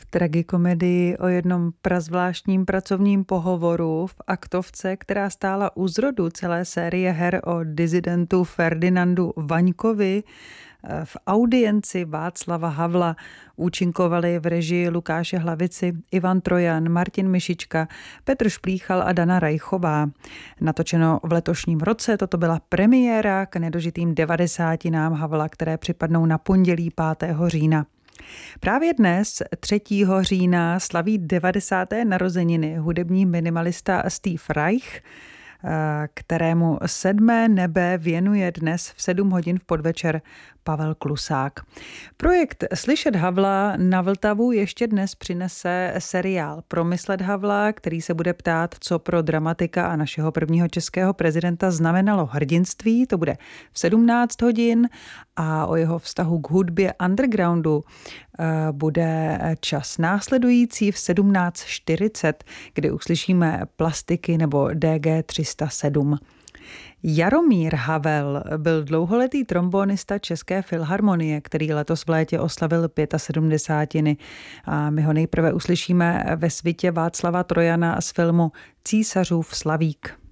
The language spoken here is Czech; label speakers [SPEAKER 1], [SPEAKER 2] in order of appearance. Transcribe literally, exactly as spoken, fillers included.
[SPEAKER 1] V tragikomedii o jednom prazvláštním pracovním pohovoru v aktovce, která stála u zrodu celé série her o disidentu Ferdinandu Vaňkovi, v audienci Václava Havla účinkovali v režii Lukáše Hlavici, Ivan Trojan, Martin Myšička, Petr Šplíchal a Dana Rajchová. Natočeno v letošním roce, toto byla premiéra k nedožitým devadesátinám Havla, které připadnou na pondělí pátého října. Právě dnes, třetího října, slaví devadesáté narozeniny hudební minimalista Steve Reich, kterému sedmé nebe věnuje dnes v sedm hodin v podvečer Pavel Klusák. Projekt Slyšet Havla na Vltavu ještě dnes přinese seriál Promyslet Havla, který se bude ptát, co pro dramatika a našeho prvního českého prezidenta znamenalo hrdinství. To bude v sedmnáct hodin a o jeho vztahu k hudbě undergroundu bude čas následující v sedmnáct čtyřicet, kdy uslyšíme Plastiky nebo D G tři sta sedm. Jaromír Havel byl dlouholetý trombonista České filharmonie, který letos v létě oslavil sedmdesátiny. A my ho nejprve uslyšíme ve svitě Václava Trojana z filmu Císařův slavík.